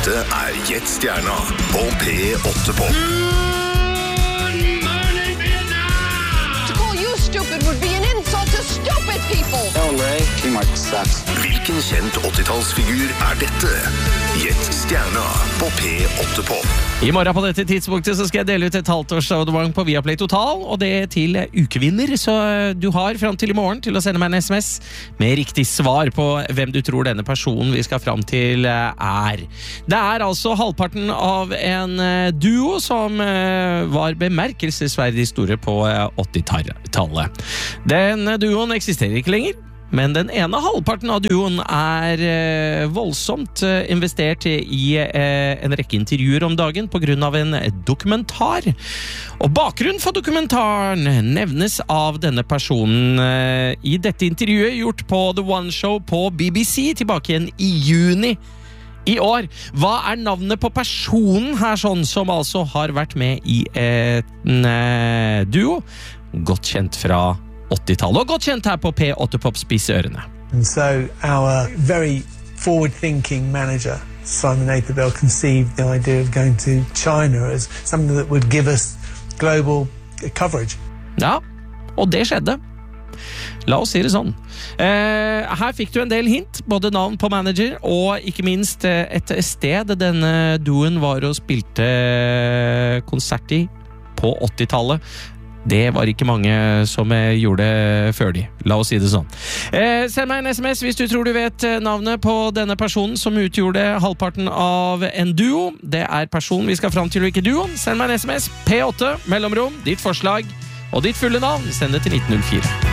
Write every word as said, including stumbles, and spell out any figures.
Dette er Gjett Stjerna på P åtte Pop. Good morning, Vietnam! To call you stupid would be an insult to stupid people! Oh, Ray, teamwork sucks. Hvilken kjent åttitallsfigur er dette? Gjett Stjerna på P åtte Pop. I morgen på dette tidspunktet så skal jeg dele ut et halvt års abonnement på Viaplay Total, og det til ukevinner, så du har frem til i morgen til å sende meg en sms med riktig svar på hvem du tror denne personen vi skal frem til er. Det er altså halvparten av en duo som var bemerkelsesverdig store på åttitallet. Den duoen eksisterer ikke lenger, men den ene halvparten av duoen er eh, voldsomt eh, investert i eh, en rekke intervjuer om dagen på grunn av en dokumentar. Og bakgrunnen for dokumentaren nevnes av denne personen eh, i dette intervjuet gjort på The One Show på B B C tilbake igjen i juni i år. Hva er navnet på personen her sånn som altså har vært med i en eh, duo? Godt kjent fra åttitallet, og godt kjent her på P åtte Pop Spisse ørene. And so our very forward-thinking manager, Simon Apabel, conceived the idea of going to China as something that would give us global coverage. Ja, og det skjedde. La oss si det sånn. Eh, her fikk du en del hint, både navn på manager og ikke minst et sted denne duoen var og spilte konsert i på åttitallet. Det var ikke mange som gjorde det før de. La oss si det sånn. Eh, send meg en sms hvis du tror du vet navnet på denne personen som utgjorde halvparten av en duo. Det er personen vi skal frem til og ikke duoen. Send meg en sms. P åtte, mellomrom, ditt forslag og ditt fulle navn. Send det til nitten null fire.